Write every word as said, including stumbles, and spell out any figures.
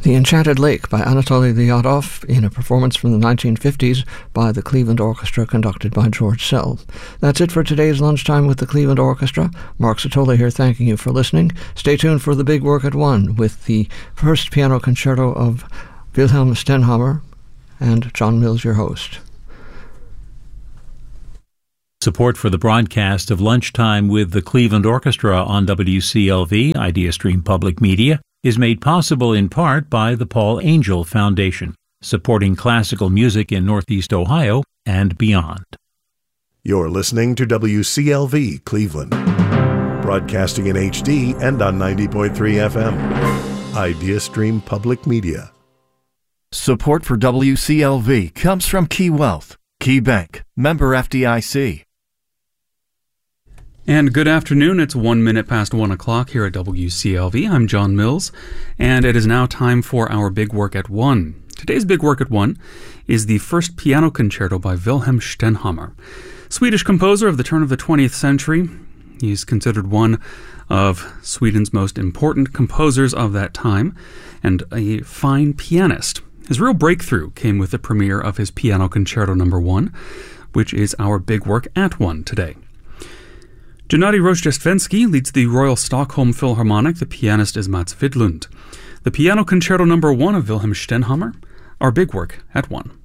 The Enchanted Lake by Anatoly Lyadov in a performance from the nineteen fifties by the Cleveland Orchestra conducted by George Sell. That's it for today's Lunchtime with the Cleveland Orchestra. Mark Satola here thanking you for listening. Stay tuned for the big work at one with the first piano concerto of Wilhelm Stenhammar and John Mills, your host. Support for the broadcast of Lunchtime with the Cleveland Orchestra on W C L V, IdeaStream Public Media, is made possible in part by the Paul Angel Foundation, supporting classical music in Northeast Ohio and beyond. You're listening to W C L V Cleveland, broadcasting in H D and on ninety point three F M. IdeaStream Public Media. Support for W C L V comes from Key Wealth, Key Bank, member F D I C. And good afternoon. It's one minute past one o'clock here at W C L V. I'm John Mills, and it is now time for our Big Work at One. Today's Big Work at One is the first piano concerto by Wilhelm Stenhammar, Swedish composer of the turn of the twentieth century. He's considered one of Sweden's most important composers of that time, and a fine pianist. His real breakthrough came with the premiere of his Piano Concerto Number One, which is our Big Work at One today. Gennady Rozhdestvensky leads the Royal Stockholm Philharmonic. The pianist is Mats Widlund. The Piano Concerto Number One of Wilhelm Stenhammar, our Big Work at One.